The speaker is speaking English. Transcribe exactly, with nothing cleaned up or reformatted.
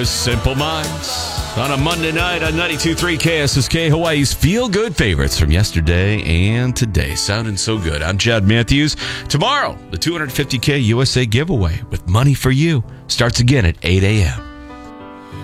was Simple Minds on a Monday night on ninety-two point three K S S K, Hawaii's feel-good favorites from yesterday and today. Sounding so good. I'm Chad Matthews. Tomorrow, the two hundred fifty K U S A giveaway with money for you starts again at eight a.m.